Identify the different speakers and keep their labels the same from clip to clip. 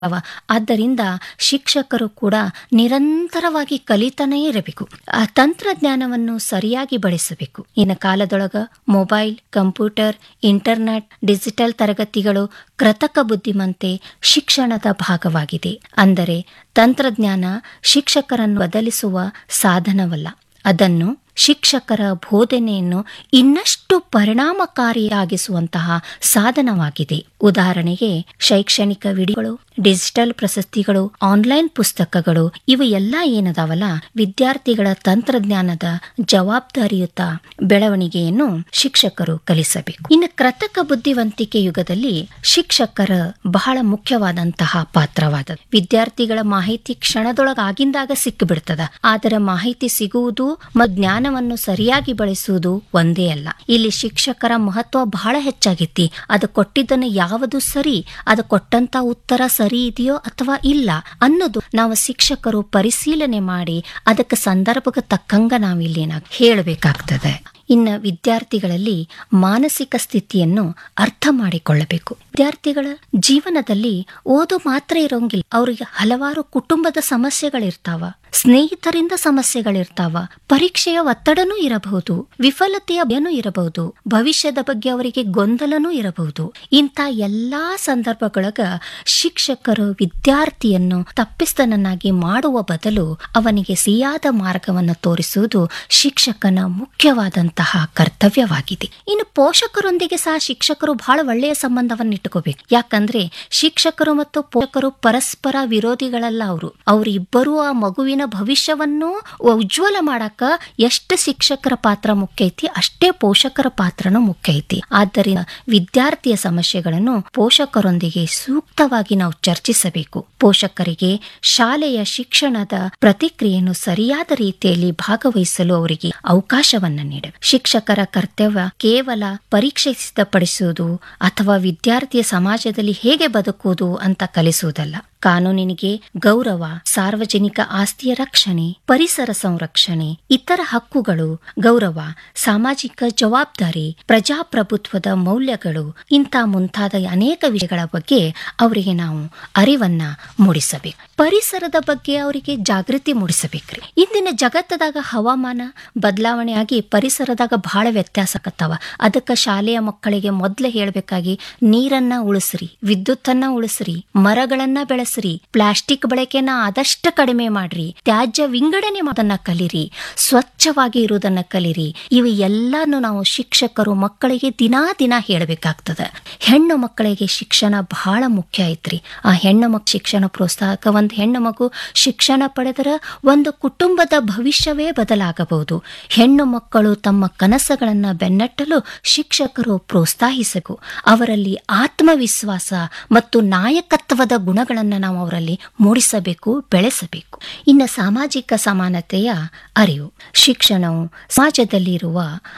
Speaker 1: ಆದ್ದರಿಂದ ಶಿಕ್ಷಕರು ಕೂಡ ನಿರಂತರವಾಗಿ ಕಲಿತಾನೇ ಇರಬೇಕು. ಆ ತಂತ್ರಜ್ಞಾನವನ್ನು ಸರಿಯಾಗಿ ಬಳಸಬೇಕು. ಇನ್ನು ಕಾಲದೊಳಗ ಮೊಬೈಲ್, ಕಂಪ್ಯೂಟರ್, ಇಂಟರ್ನೆಟ್, ಡಿಜಿಟಲ್ ತರಗತಿಗಳು ಕೃತಕ ಬುದ್ಧಿಮತ್ತೆ ಶಿಕ್ಷಣದ ಭಾಗವಾಗಿದೆ. ಅಂದರೆ ತಂತ್ರಜ್ಞಾನ ಶಿಕ್ಷಕರನ್ನು ಬದಲಿಸುವ ಸಾಧನವಲ್ಲ, ಅದನ್ನು ಶಿಕ್ಷಕರ ಬೋಧನೆಯನ್ನು ಇನ್ನಷ್ಟು ಪರಿಣಾಮಕಾರಿಯಾಗಿಸುವಂತಹ ಸಾಧನವಾಗಿದೆ. ಉದಾಹರಣೆಗೆ ಶೈಕ್ಷಣಿಕ ವಿಡಿಯೋಗಳು, ಡಿಜಿಟಲ್ ಪ್ರಶಸ್ತಿಗಳು, ಆನ್ಲೈನ್ ಪುಸ್ತಕಗಳು ಇವು ಎಲ್ಲ ಏನದಾವಲ್ಲ, ವಿದ್ಯಾರ್ಥಿಗಳ ತಂತ್ರಜ್ಞಾನದ ಜವಾಬ್ದಾರಿಯುತ ಬೆಳವಣಿಗೆಯನ್ನು ಶಿಕ್ಷಕರು ಕಲಿಸಬೇಕು. ಇನ್ನು ಕೃತಕ ಬುದ್ಧಿವಂತಿಕೆ ಯುಗದಲ್ಲಿ ಶಿಕ್ಷಕರ ಬಹಳ ಮುಖ್ಯವಾದಂತಹ ಪಾತ್ರವಾದ ವಿದ್ಯಾರ್ಥಿಗಳ ಮಾಹಿತಿ ಕ್ಷಣದೊಳಗಾಗಿಂದಾಗ ಸಿಕ್ಕಿಬಿಡ್ತದ. ಆದರೆ ಮಾಹಿತಿ ಸಿಗುವುದು ಮತ್ತು ಜ್ಞಾನವನ್ನು ಸರಿಯಾಗಿ ಬಳಸುವುದು ಒಂದೇ ಅಲ್ಲ. ಇಲ್ಲಿ ಶಿಕ್ಷಕರ ಮಹತ್ವ ಬಹಳ ಹೆಚ್ಚಾಗೈತಿ. ಅದು ಕೊಟ್ಟಿದ್ದನ್ನು ಯಾವುದು ಸರಿ, ಅದು ಕೊಟ್ಟಂತ ಉತ್ತರ ಸರಿ ಇದೆಯೋ ಅಥವಾ ಇಲ್ಲ ಅನ್ನೋದು ನಾವು ಶಿಕ್ಷಕರು ಪರಿಶೀಲನೆ ಮಾಡಿ ಅದಕ್ಕೆ ಸಂದರ್ಭಕ್ಕೆ ತಕ್ಕಂಗ ನಾವಿಲ್ಲಿ ಹೇಳಬೇಕಾಗ್ತದೆ. ಇನ್ನು ವಿದ್ಯಾರ್ಥಿಗಳಲ್ಲಿ ಮಾನಸಿಕ ಸ್ಥಿತಿಯನ್ನು ಅರ್ಥ ಮಾಡಿಕೊಳ್ಳಬೇಕು. ವಿದ್ಯಾರ್ಥಿಗಳ ಜೀವನದಲ್ಲಿ ಓದು ಮಾತ್ರ ಇರೋಂಗಿಲ್ಲ, ಅವರಿಗೆ ಹಲವಾರು ಕುಟುಂಬದ ಸಮಸ್ಯೆಗಳಿರ್ತಾವ, ಸ್ನೇಹಿತರಿಂದ ಸಮಸ್ಯೆಗಳಿರ್ತಾವ, ಪರೀಕ್ಷೆಯ ಒತ್ತಡನೂ ಇರಬಹುದು, ವಿಫಲತೆಯ ಭಯನೂ ಇರಬಹುದು, ಭವಿಷ್ಯದ ಬಗ್ಗೆ ಅವರಿಗೆ ಗೊಂದಲನೂ ಇರಬಹುದು. ಇಂಥ ಎಲ್ಲಾ ಸಂದರ್ಭಗಳಾಗ ಶಿಕ್ಷಕರು ವಿದ್ಯಾರ್ಥಿಯನ್ನು ತಪ್ಪಿಸ್ತನನ್ನಾಗಿ ಮಾಡುವ ಬದಲು ಅವನಿಗೆ ಸರಿಯಾದ ಮಾರ್ಗವನ್ನು ತೋರಿಸುವುದು ಶಿಕ್ಷಕನ ಮುಖ್ಯವಾದಂತಹ ಕರ್ತವ್ಯವಾಗಿದೆ. ಇನ್ನು ಪೋಷಕರೊಂದಿಗೆ ಸಹ ಶಿಕ್ಷಕರು ಬಹಳ ಒಳ್ಳೆಯ ಸಂಬಂಧವನ್ನು ಇಟ್ಟುಕೋಬೇಕು. ಯಾಕಂದ್ರೆ ಶಿಕ್ಷಕರು ಮತ್ತು ಪೋಷಕರು ಪರಸ್ಪರ ವಿರೋಧಿಗಳಲ್ಲ. ಅವರಿಬ್ಬರು ಆ ಮಗುವಿನ ಭವಿಷ್ಯವನ್ನು ಉಜ್ವಲ ಮಾಡಕ ಎಷ್ಟು ಶಿಕ್ಷಕರ ಪಾತ್ರ ಮುಖ್ಯ ಐತಿ, ಅಷ್ಟೇ ಪೋಷಕರ ಪಾತ್ರನೂ ಮುಖ್ಯ ಐತಿ. ಆದ್ದರಿಂದ ವಿದ್ಯಾರ್ಥಿಯ ಸಮಸ್ಯೆಗಳನ್ನು ಪೋಷಕರೊಂದಿಗೆ ಸೂಕ್ತವಾಗಿ ನಾವು ಚರ್ಚಿಸಬೇಕು. ಪೋಷಕರಿಗೆ ಶಾಲೆಯ ಶಿಕ್ಷಣದ ಪ್ರತಿಕ್ರಿಯೆಯನ್ನು ಸರಿಯಾದ ರೀತಿಯಲ್ಲಿ ಭಾಗವಹಿಸಲು ಅವರಿಗೆ ಅವಕಾಶವನ್ನ ನೀಡಬೇಕು. ಶಿಕ್ಷಕರ ಕರ್ತವ್ಯ ಕೇವಲ ಪರೀಕ್ಷೆ ಸಿದ್ಧಪಡಿಸುವುದು ಅಥವಾ ವಿದ್ಯಾರ್ಥಿಯ ಸಮಾಜದಲ್ಲಿ ಹೇಗೆ ಬದುಕುವುದು ಅಂತ ಕಲಿಸುವುದಲ್ಲ. ಕಾನೂನಿಗೆ ಗೌರವ, ಸಾರ್ವಜನಿಕ ಆಸ್ತಿಯ ರಕ್ಷಣೆ, ಪರಿಸರ ಸಂರಕ್ಷಣೆ, ಇತರ ಹಕ್ಕುಗಳು, ಗೌರವ, ಸಾಮಾಜಿಕ ಜವಾಬ್ದಾರಿ, ಪ್ರಜಾಪ್ರಭುತ್ವದ ಮೌಲ್ಯಗಳು ಇಂಥ ಮುಂತಾದ ಅನೇಕ ವಿಷಯಗಳ ಬಗ್ಗೆ ಅವರಿಗೆ ನಾವು ಅರಿವನ್ನ ಮೂಡಿಸಬೇಕು. ಪರಿಸರದ ಬಗ್ಗೆ ಅವರಿಗೆ ಜಾಗೃತಿ ಮೂಡಿಸಬೇಕ್ರಿ. ಇಂದಿನ ಜಗತ್ತದಾಗ ಹವಾಮಾನ ಬದಲಾವಣೆ ಆಗಿ ಪರಿಸರದಾಗ ಬಹಳ ವ್ಯತ್ಯಾಸ ಆಗತ್ತವ. ಅದಕ್ಕೆ ಶಾಲೆಯ ಮಕ್ಕಳಿಗೆ ಮೊದಲೇ ಹೇಳಬೇಕಾಗಿ ನೀರನ್ನ ಉಳಿಸ್ರಿ, ವಿದ್ಯುತ್ತನ್ನ ಉಳಿಸ್ರಿ, ಮರಗಳನ್ನ ಬೆಳೆಸ್ರಿ, ಪ್ಲಾಸ್ಟಿಕ್ ಬಳಕೆನ ಆದಷ್ಟು ಕಡಿಮೆ ಮಾಡ್ರಿ, ತ್ಯಾಜ್ಯ ವಿಂಗಡಣೆ ಮಾಡೋದನ್ನ ಕಲಿರಿ, ಸ್ವಚ್ಛವಾಗಿ ಇರುವುದನ್ನ ಕಲಿರಿ. ಇವು ಎಲ್ಲಾನು ನಾವು ಶಿಕ್ಷಕರು ಮಕ್ಕಳಿಗೆ ದಿನಾ ಹೇಳಬೇಕಾಗ್ತದೆ. ಹೆಣ್ಣು ಮಕ್ಕಳಿಗೆ ಶಿಕ್ಷಣ ಬಹಳ ಮುಖ್ಯ ಐತ್ರಿ. ಆ ಹೆಣ್ಣು ಮಕ್ಕಳ ಶಿಕ್ಷಣ ಪ್ರೋತ್ಸಾಹಕ ಒಂದು ಹೆಣ್ಣು ಮಗು ಶಿಕ್ಷಣ ಪಡೆದರೆ ಒಂದು ಕುಟುಂಬದ ಭವಿಷ್ಯವೇ ಬದಲಾಗಬಹುದು. ಹೆಣ್ಣು ಮಕ್ಕಳು ತಮ್ಮ ಕನಸುಗಳನ್ನ ಬೆನ್ನಟ್ಟಲು ಶಿಕ್ಷಕರು ಪ್ರೋತ್ಸಾಹಿಸಬೇಕು. ಅವರಲ್ಲಿ ಆತ್ಮವಿಶ್ವಾಸ ಮತ್ತು ನಾಯಕತ್ವದ ಗುಣಗಳನ್ನು ನಾವು ಅವರಲ್ಲಿ ಮೂಡಿಸಬೇಕು, ಬೆಳೆಸಬೇಕು. ಇನ್ನು ಸಾಮಾಜಿಕ ಸಮಾನತೆಯ ಅರಿವು. ಶಿಕ್ಷಣವು ಸಮಾಜದಲ್ಲಿರುವ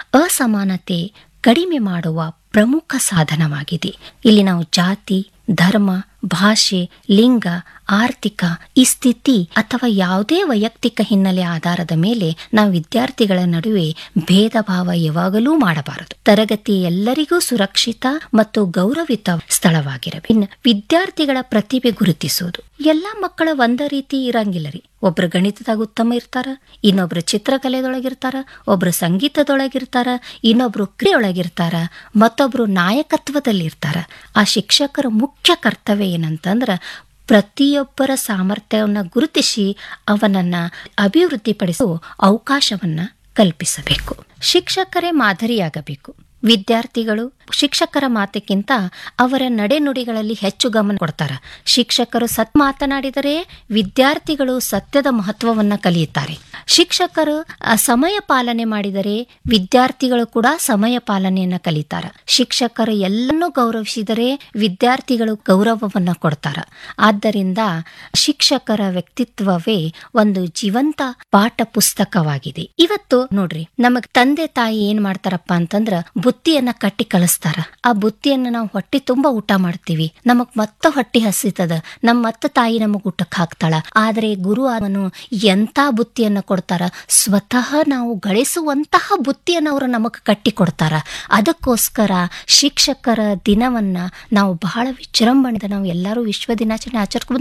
Speaker 1: ಅಸಮಾನತೆ ಕಡಿಮೆ ಮಾಡುವ ಪ್ರಮುಖ ಸಾಧನವಾಗಿದೆ. ಇಲ್ಲಿ ನಾವು ಜಾತಿ, ಧರ್ಮ, ಭಾಷೆ, ಲಿಂಗ, ಆರ್ಥಿಕ ಈ ಸ್ಥಿತಿ ಅಥವಾ ಯಾವುದೇ ವೈಯಕ್ತಿಕ ಹಿನ್ನೆಲೆ ಆಧಾರದ ಮೇಲೆ ನಾವು ವಿದ್ಯಾರ್ಥಿಗಳ ನಡುವೆ ಭೇದ ಭಾವ ಯಾವಾಗಲೂ ಮಾಡಬಾರದು. ತರಗತಿ ಎಲ್ಲರಿಗೂ ಸುರಕ್ಷಿತ ಮತ್ತು ಗೌರವಿತ ಸ್ಥಳವಾಗಿರಬೇಕು. ಇನ್ನು ವಿದ್ಯಾರ್ಥಿಗಳ ಪ್ರತಿಭೆ ಗುರುತಿಸುವುದು. ಎಲ್ಲಾ ಮಕ್ಕಳ ಒಂದ ರೀತಿ ಇರಂಗಿಲ್ಲ ರೀ. ಒಬ್ರು ಗಣಿತದಾಗ ಉತ್ತಮ ಇರ್ತಾರ, ಇನ್ನೊಬ್ರು ಚಿತ್ರಕಲೆದೊಳಗಿರ್ತಾರ, ಒಬ್ರು ಸಂಗೀತದೊಳಗಿರ್ತಾರ, ಇನ್ನೊಬ್ರು ಕ್ರಿಯೆಯೊಳಗಿರ್ತಾರ, ಮತ್ತೊಬ್ರು ನಾಯಕತ್ವದಲ್ಲಿರ್ತಾರ. ಆ ಶಿಕ್ಷಕರ ಮುಖ್ಯ ಕರ್ತವ್ಯ ಏನಂತಂದ್ರ ಪ್ರತಿಯೊಬ್ಬರ ಸಾಮರ್ಥ್ಯವನ್ನು ಗುರುತಿಸಿ ಅವನನ್ನ ಅಭಿವೃದ್ಧಿಪಡಿಸುವ ಅವಕಾಶವನ್ನ ಕಲ್ಪಿಸಬೇಕು. ಶಿಕ್ಷಕರೇ ಮಾದರಿಯಾಗಬೇಕು. ವಿದ್ಯಾರ್ಥಿಗಳು ಶಿಕ್ಷಕರ ಮಾತಿಗಿಂತ ಅವರ ನಡೆನುಡಿಗಳಲ್ಲಿ ಹೆಚ್ಚು ಗಮನ ಕೊಡ್ತಾರೆ. ಶಿಕ್ಷಕರು ಮಾತನಾಡಿದರೆ ವಿದ್ಯಾರ್ಥಿಗಳು ಸತ್ಯದ ಮಹತ್ವವನ್ನು ಕಲಿಯುತ್ತಾರೆ. ಶಿಕ್ಷಕರು ಸಮಯ ಪಾಲನೆ ಮಾಡಿದರೆ ವಿದ್ಯಾರ್ಥಿಗಳು ಕೂಡ ಸಮಯ ಪಾಲನೆಯನ್ನ ಕಲಿತಾರೆ. ಶಿಕ್ಷಕರು ಎಲ್ಲನ್ನೂ ಗೌರವಿಸಿದರೆ ವಿದ್ಯಾರ್ಥಿಗಳು ಗೌರವವನ್ನು ಕೊಡ್ತಾರೆ. ಆದ್ದರಿಂದ ಶಿಕ್ಷಕರ ವ್ಯಕ್ತಿತ್ವವೇ ಒಂದು ಜೀವಂತ ಪಾಠ ಪುಸ್ತಕವಾಗಿದೆ. ಇವತ್ತು ನೋಡ್ರಿ, ನಮಗ್ ತಂದೆ ತಾಯಿ ಏನ್ ಮಾಡ್ತಾರಪ್ಪ ಅಂತಂದ್ರ ಬುತ್ತಿಯನ್ನ ಕಟ್ಟಿ ಕಳಿಸ್ತಾರ. ಆ ಬುತ್ತಿಯನ್ನ ನಾವು ಹೊಟ್ಟಿ ತುಂಬಾ ಊಟ ಮಾಡ್ತೀವಿ, ನಮಗ್ ಮತ್ತ ಹೊಟ್ಟಿ ಹಸಿತದ, ಮತ್ತ ತಾಯಿ ನಮಗ್ ಊಟಕ್ಕೆ ಹಾಕ್ತಾಳ. ಆದ್ರೆ ಗುರು ಅವನು ಎಂತ ಬುತ್ತಿಯನ್ನ ಕೊಡ್ತಾರ, ಸ್ವತಃ ನಾವು ಗಳಿಸುವಂತಹ ಬುತ್ತಿಯನ್ನ ಅವರು ನಮಗ್ ಕಟ್ಟಿ ಕೊಡ್ತಾರ. ಅದಕ್ಕೋಸ್ಕರ ಶಿಕ್ಷಕರ ದಿನವನ್ನ ನಾವು ಬಹಳ ವಿಜೃಂಭಣೆಯಿಂದ ನಾವು ಎಲ್ಲರೂ ವಿಶ್ವ ದಿನಾಚರಣೆ ಆಚರಿಸ್ಕೊಂಡು